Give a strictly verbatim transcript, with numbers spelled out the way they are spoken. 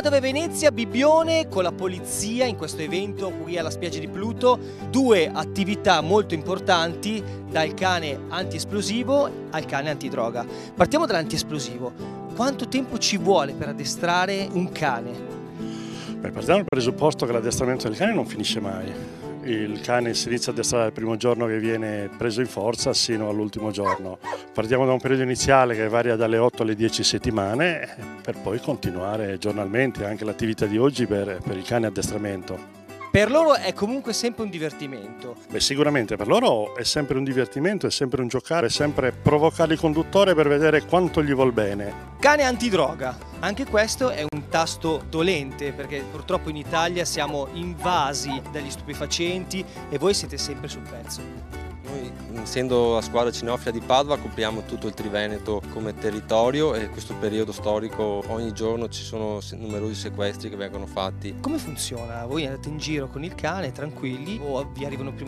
Padova e Venezia, Bibbione con la polizia in questo evento qui alla spiaggia di Pluto, due attività molto importanti, dal cane antiesplosivo al cane antidroga. Partiamo dall'antiesplosivo. Quanto tempo ci vuole per addestrare un cane? Beh, partiamo dal presupposto che l'addestramento del cane non finisce mai. Il cane si inizia a addestrare dal primo giorno che viene preso in forza sino all'ultimo giorno. Partiamo da un periodo iniziale che varia dalle otto alle dieci settimane per poi continuare giornalmente anche l'attività di oggi per, per il cane addestramento. Per loro è comunque sempre un divertimento. Beh, sicuramente per loro è sempre un divertimento, è sempre un giocare, è sempre provocare il conduttore per vedere quanto gli vuol bene. Cane antidroga, anche questo è un tasto dolente perché purtroppo in Italia siamo invasi dagli stupefacenti e voi siete sempre sul pezzo. Noi, essendo la squadra cinofila di Padova, copriamo tutto il Triveneto come territorio e in questo periodo storico ogni giorno ci sono numerosi sequestri che vengono fatti. Come funziona? Voi andate in giro con il cane tranquilli o vi arrivano prima